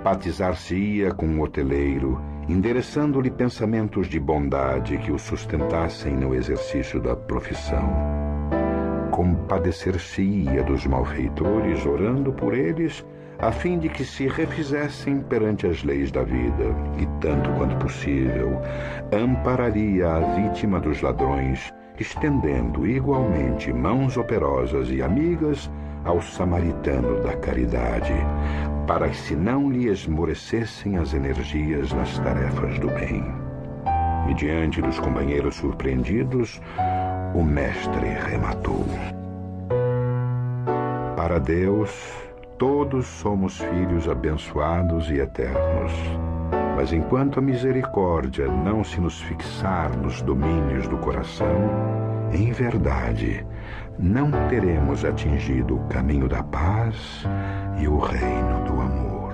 simpatizar-se-ia com o hoteleiro, endereçando-lhe pensamentos de bondade que o sustentassem no exercício da profissão. Compadecer-se-ia dos malfeitores, orando por eles, a fim de que se refizessem perante as leis da vida, e, tanto quanto possível, ampararia a vítima dos ladrões, estendendo igualmente mãos operosas e amigas ao samaritano da caridade, para que se não lhe esmorecessem as energias nas tarefas do bem. E diante dos companheiros surpreendidos, o mestre rematou: para Deus, todos somos filhos abençoados e eternos, mas enquanto a misericórdia não se nos fixar nos domínios do coração, em verdade, não teremos atingido o caminho da paz e o reino do amor.